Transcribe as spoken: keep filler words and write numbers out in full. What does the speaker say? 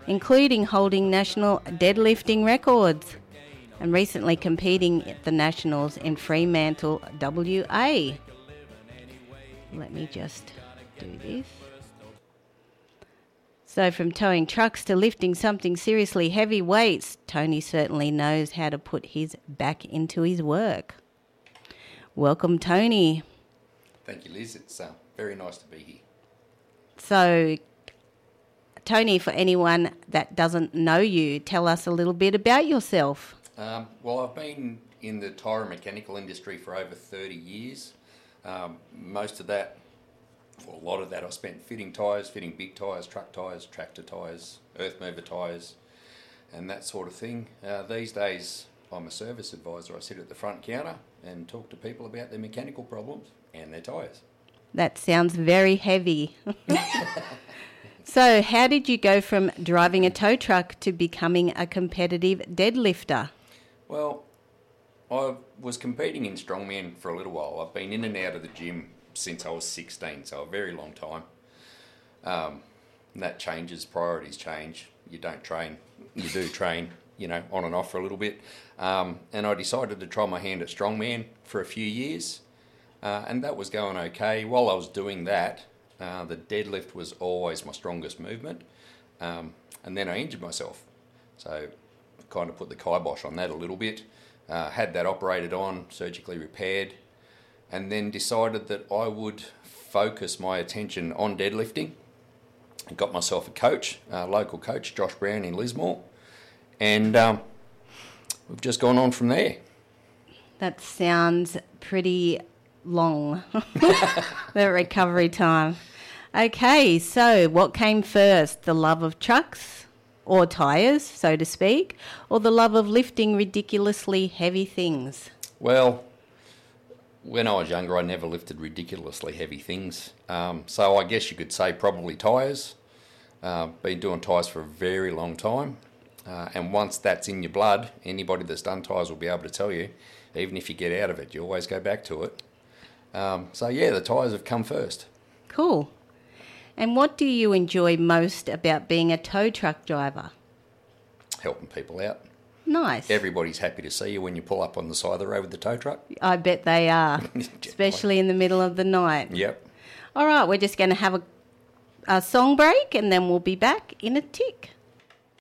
including holding national deadlifting records and recently competing at the Nationals in Fremantle, W A. Let me just do this. So from towing trucks to lifting something seriously heavy weights, Tony certainly knows how to put his back into his work. Welcome, Tony. Thank you, Liz. It's uh, very nice to be here. So, Tony, for anyone that doesn't know you, tell us a little bit about yourself. Um, well, I've been in the tyre and mechanical industry for over thirty years. Um, most of that, well, a lot of that I spent fitting tyres, fitting big tyres, truck tyres, tractor tyres, earth mover tyres, and that sort of thing. Uh, these days, I'm a service advisor. I sit at the front counter and talk to people about their mechanical problems and their tyres. That sounds very heavy. So, how did you go from driving a tow truck to becoming a competitive deadlifter? Well, I was competing in strongman for a little while. I've been in and out of the gym since I was sixteen, so a very long time. Um, and that changes, priorities change. You don't train, you do train, you know, on and off for a little bit. Um, and I decided to try my hand at strongman for a few years, uh, and that was going okay. While I was doing that, uh, the deadlift was always my strongest movement, um, and then I injured myself. So I kind of put the kibosh on that a little bit, uh, had that operated on, surgically repaired, and then decided that I would focus my attention on deadlifting. I got myself a coach, a local coach, Josh Brown in Lismore, and um, we've just gone on from there. That sounds pretty long, the recovery time. Okay, so what came first, the love of trucks or tyres, so to speak, or the love of lifting ridiculously heavy things? Well, when I was younger, I never lifted ridiculously heavy things. Um, so I guess you could say probably tyres. Uh, been doing tyres for a very long time. Uh, and once that's in your blood, anybody that's done tyres will be able to tell you, even if you get out of it, you always go back to it. Um, so yeah, the tyres have come first. Cool. And what do you enjoy most about being a tow truck driver? Helping people out. Nice. Everybody's happy to see you when you pull up on the side of the road with the tow truck. I bet they are, especially in the middle of the night. Yep. All right, we're just going to have a, a song break and then we'll be back in a tick.